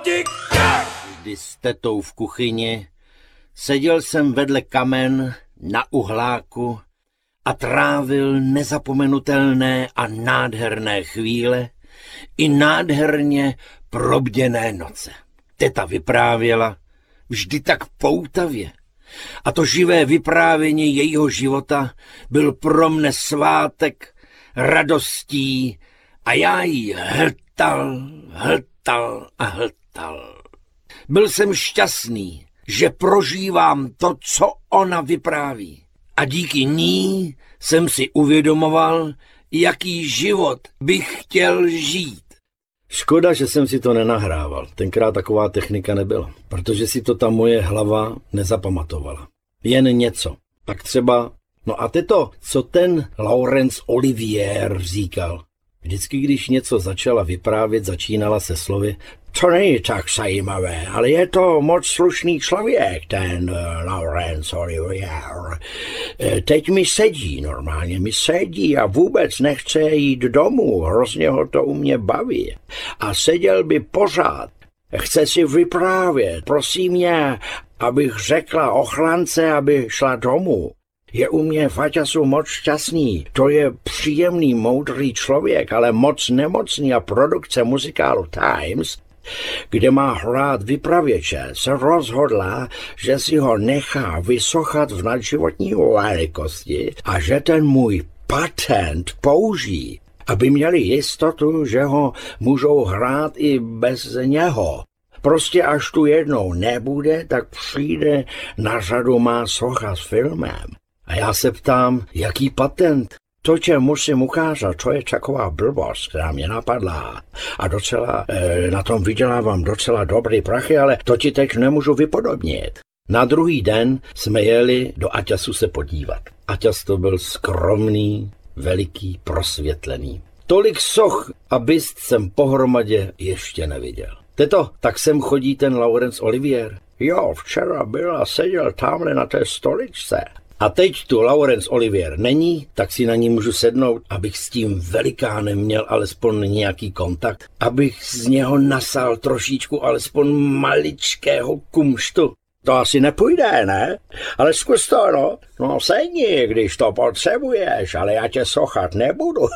Kdy s tetou v kuchyni seděl jsem vedle kamen na uhláku a trávil nezapomenutelné a nádherné chvíle i nádherně probděné noce. Teta vyprávěla vždy tak poutavě a to živé vyprávění jejího života byl pro mne svátek radostí a já jí hltal a hltal. Byl jsem šťastný, že prožívám to, co ona vypráví. A díky ní jsem si uvědomoval, jaký život bych chtěl žít. Škoda, že jsem si to nenahrával. Tenkrát taková technika nebyla, protože si to ta moje hlava nezapamatovala. Jen něco. Tak třeba, no a teto, co ten Laurence Olivier říkal. Vždycky, když něco začala vyprávět, začínala se slovy: to není tak zajímavé, ale je to moc slušný člověk, ten Laurence Olivier. Teď mi sedí, normálně mi sedí a vůbec nechce jít domů, hrozně ho to u mě baví. A seděl by pořád, chce si vyprávět, prosí mě, abych řekla ochrance, aby šla domů. Je u mě v Aťasu moc šťastný, to je příjemný, moudrý člověk, ale moc nemocný a produkce muzikálu Times, kde má hrát vypravěče, se rozhodla, že si ho nechá vysochat v nadživotní velikosti a že ten můj patent použijí, aby měli jistotu, že ho můžou hrát i bez něho. Prostě až tu jednou nebude, tak přijde na řadu má socha s filmem. A já se ptám, jaký patent? To tě musím ukázat, to je taková blbost, která mě napadla. A docela, na tom vydělávám docela dobrý prachy, ale to ti teď nemůžu vypodobnit. Na druhý den jsme jeli do Aťasu se podívat. Aťas to byl skromný, veliký, prosvětlený. Tolik soch a byst jsem pohromadě ještě neviděl. Teto, tak sem chodí ten Laurence Olivier. Jo, včera byl a seděl tamhle na té stoličce. A teď tu Laurence Olivier není, tak si na ní můžu sednout, abych s tím velikánem měl alespoň nějaký kontakt, abych z něho nasál trošičku alespoň maličkého kumštu. To asi nepůjde, ne? Ale zkus to, no. No sedni, když to potřebuješ, ale já tě sochat nebudu.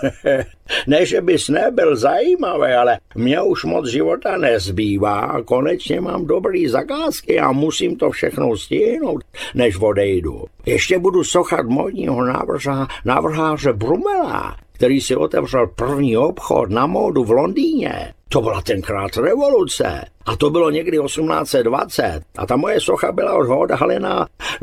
Ne, že bys nebyl zajímavý, ale mě už moc života nezbývá a konečně mám dobrý zakázky a musím to všechno stihnout, než odejdu. Ještě budu sochat modního návrháře Brumela, který si otevřel první obchod na módu v Londýně. To byla tenkrát revoluce. A to bylo někdy 1820. A ta moje socha byla odhalena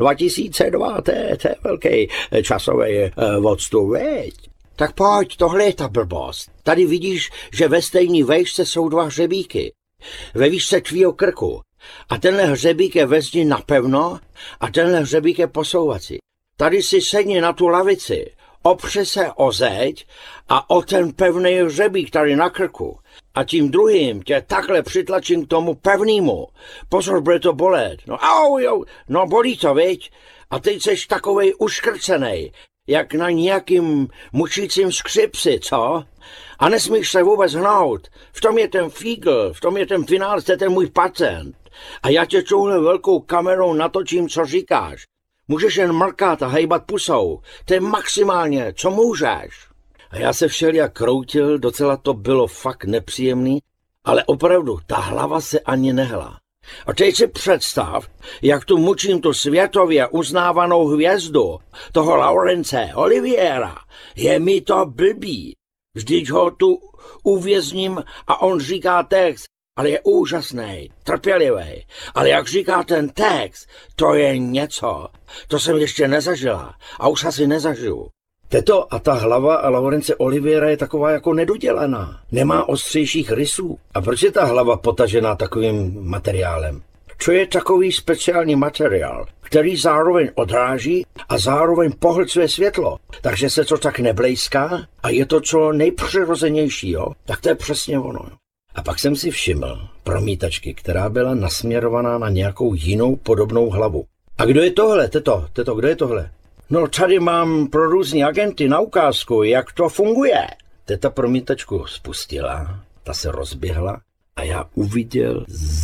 2002. To je velký časový odstup, veď. Tak pojď, tohle je ta blbost. Tady vidíš, že ve stejné vejšce jsou dva hřebíky. Ve výšce tvýho krku. A tenhle hřebík je ve zdi napevno a tenhle hřebík je posouvací. Tady si sedni na tu lavici. Opře se o zeď a o ten pevný hřebík tady na krku. A tím druhým tě takhle přitlačím k tomu pevnému. Pozor, bude to bolet. No au, jo, no bolí to, viď? A teď seš takovej uškrcenej, jak na nějakým mučícím skřipci, co? A nesmíš se vůbec hnout. V tom je ten fígl, v tom je ten finál, to je ten můj patent. A já tě touhle velkou kamerou natočím, co říkáš. Můžeš jen mrkat a hejbat pusou. To je maximálně, co můžeš. A já se všelijak kroutil, docela to bylo fakt nepříjemný, ale opravdu, ta hlava se ani nehla. A teď si představ, jak tu mučím tu světově uznávanou hvězdu, toho Laurence Oliviera. Je mi to blbý. Vždyť ho tu uvězním a on říká text, ale je úžasný, trpělivý. Ale jak říká ten text, to je něco. To jsem ještě nezažila a už asi nezažiju. Teto a ta hlava a Laurence Oliviera je taková jako nedodělaná. Nemá ostřejších rysů. A proč je ta hlava potažená takovým materiálem? To je takový speciální materiál, který zároveň odráží a zároveň pohlcuje světlo. Takže se to tak neblejská a je to co nejpřirozenější, jo? Tak to je přesně ono. A pak jsem si všiml promítačky, která byla nasměrovaná na nějakou jinou podobnou hlavu. A kdo je tohle, teto, kdo je tohle? No tady mám pro různý agenty na ukázku, jak to funguje. Teta promítačku spustila, ta se rozběhla a já uviděl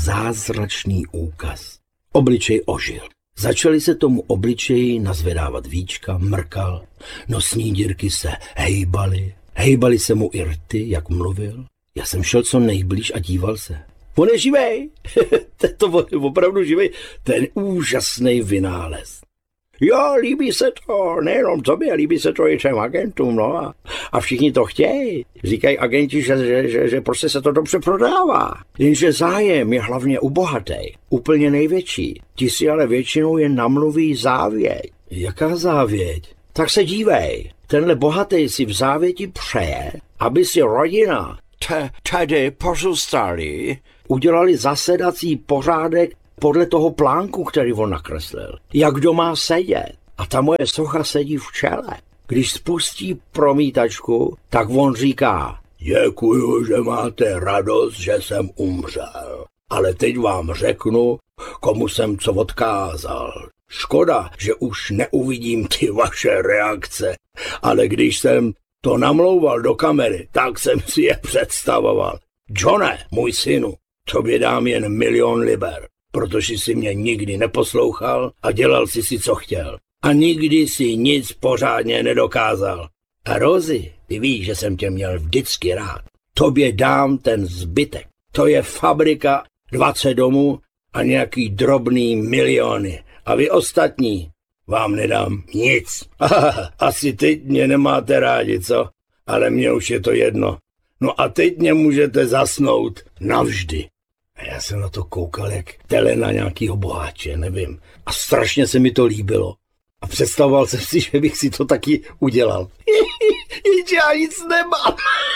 zázračný úkaz. Obličej ožil. Začaly se tomu obličeji nazvedávat víčka, mrkal, nosní dírky se hejbaly se mu i rty, jak mluvil. Já jsem šel co nejblíž a díval se. On je živej, to je opravdu živej, ten úžasný vynález. Jo, líbí se to, nejenom tobě, líbí se to i těm agentům, no a všichni to chtějí. Říkají agenti, že prostě se to dobře prodává. Jenže zájem je hlavně u bohatej, úplně největší. Ti si ale většinou jen namluví závěť. Jaká závěť? Tak se dívej, tenhle bohatej si v závěti přeje, aby si rodina, tedy pozůstalí, udělali zasedací pořádek podle toho plánku, který on nakreslil. Jak kdo má sedět. A ta moje socha sedí v čele. Když spustí promítačku, tak on říká: děkuju, že máte radost, že jsem umřel. Ale teď vám řeknu, komu jsem co odkázal. Škoda, že už neuvidím ty vaše reakce. Ale když jsem to namlouval do kamery, tak jsem si je představoval. Johne, můj synu, tobě dám jen 1 000 000 liber. Protože jsi mě nikdy neposlouchal a dělal si co chtěl. A nikdy si nic pořádně nedokázal. A Rozi, ty víš, že jsem tě měl vždycky rád. Tobě dám ten zbytek. To je fabrika, 20 domů a nějaký drobný miliony. A vy ostatní vám nedám nic. Asi teď mě nemáte rádi, co? Ale mně už je to jedno. No a teď mě můžete zasnout navždy. A já jsem na to koukal jak tele na nějakýho boháče, nevím. A strašně se mi to líbilo. A představoval jsem si, že bych si to taky udělal. Jenže já nic nemám.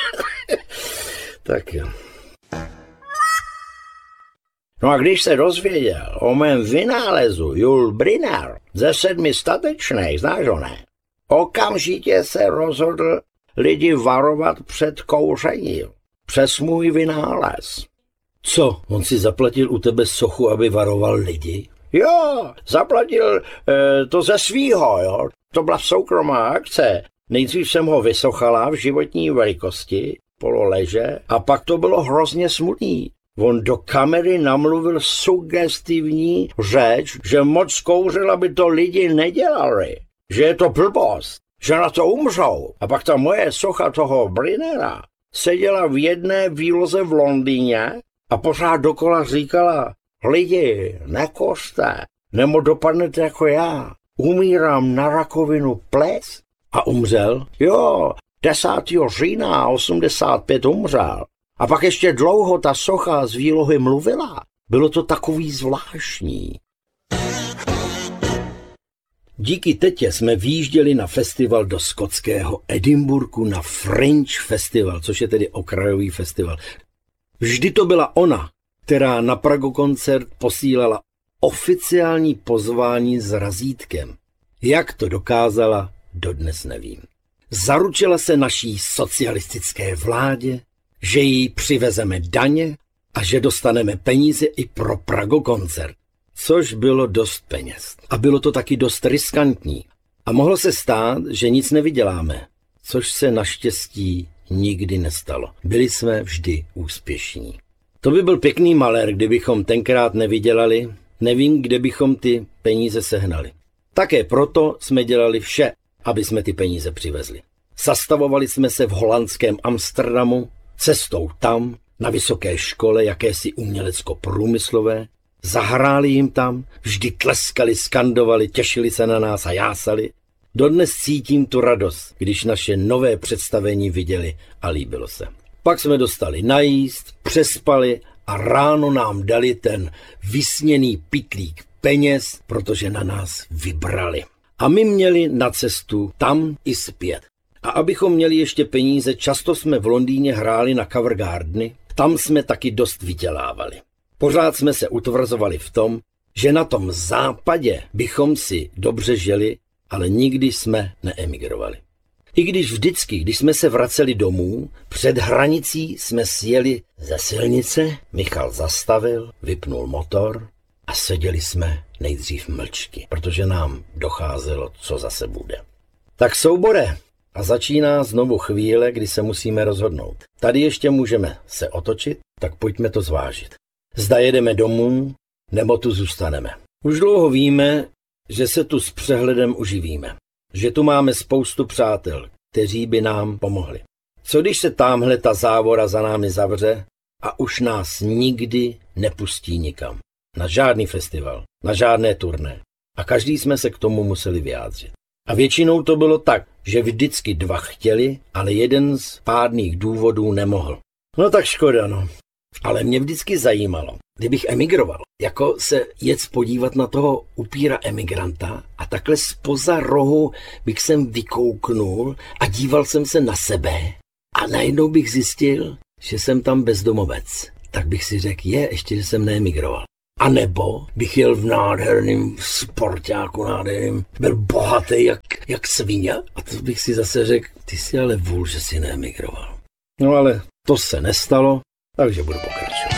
Tak jo. No a když se dozvěděl o mém vynálezu Jules Briner ze 7 statečných, znáš ho ne? Okamžitě se rozhodl lidi varovat před kouřením. Přes můj vynález. Co? On si zaplatil u tebe sochu, aby varoval lidi? Jo, zaplatil to ze svýho, jo. To byla soukromá akce. Nejdřív jsem ho vysochala v životní velikosti, pololeže, a pak to bylo hrozně smutný. On do kamery namluvil sugestivní řeč, že moc kouřil, aby to lidi nedělali. Že je to blbost, že na to umřou. A pak ta moje socha toho Brinera seděla v jedné výloze v Londýně a pořád dokola říkala: lidi, nekouřte, nebo dopadnete jako já. Umírám na rakovinu plic. A umřel? Jo, 10. října 85 umřel. A pak ještě dlouho ta socha z výlohy mluvila. Bylo to takový zvláštní. Díky tetě jsme vyjížděli na festival do skotského Edinburghu na Fringe Festival, což je tedy okrajový festival. Vždy to byla ona, která na Prago koncert posílala oficiální pozvání s razítkem. Jak to dokázala, dodnes nevím. Zaručila se naší socialistické vládě, že jí přivezeme daně a že dostaneme peníze i pro Prago koncert. Což bylo dost peněz. A bylo to taky dost riskantní. A mohlo se stát, že nic nevyděláme. Což se naštěstí nikdy nestalo. Byli jsme vždy úspěšní. To by byl pěkný malér, kdybychom tenkrát nevydělali. Nevím, kde bychom ty peníze sehnali. Také proto jsme dělali vše, aby jsme ty peníze přivezli. Zastavovali jsme se v holandském Amsterdamu, cestou tam, na vysoké škole jakési umělecko-průmyslové, zahráli jim tam, vždy tleskali, skandovali, těšili se na nás a jásali. Dodnes cítím tu radost, když naše nové představení viděli a líbilo se. Pak jsme dostali najíst, přespali a ráno nám dali ten vysněný pytlík peněz, protože na nás vybrali. A my měli na cestu tam i zpět. A abychom měli ještě peníze, často jsme v Londýně hráli na Covent Gardeny, tam jsme taky dost vydělávali. Pořád jsme se utvrzovali v tom, že na tom západě bychom si dobře žili, ale nikdy jsme neemigrovali. I když vždycky, když jsme se vraceli domů, před hranicí jsme sjeli ze silnice, Michal zastavil, vypnul motor a seděli jsme nejdřív mlčky, protože nám docházelo, co zase bude. Tak soubore, a začíná znovu chvíle, kdy se musíme rozhodnout. Tady ještě můžeme se otočit, tak pojďme to zvážit. zda jedeme domů, nebo tu zůstaneme. Už dlouho víme, že se tu s přehledem uživíme, že tu máme spoustu přátel, kteří by nám pomohli. Co když se támhle ta závora za námi zavře a už nás nikdy nepustí nikam? Na žádný festival, na žádné turné. A každý jsme se k tomu museli vyjádřit. A většinou to bylo tak, že vždycky dva chtěli, ale jeden z pádných důvodů nemohl. No tak škoda, no. Ale mě vždycky zajímalo, kdybych emigroval, jako se jet podívat na toho upíra emigranta a takhle zpoza rohu bych sem vykouknul a díval jsem se na sebe a najednou bych zjistil, že jsem tam bezdomovec. Tak bych si řekl, ještě že jsem neemigroval. A nebo bych jel v nádherným sportáku, byl bohatý jak svině a to bych si zase řekl, ty jsi ale vůl, že jsi neemigroval. No ale to se nestalo, takže budu pokračovat.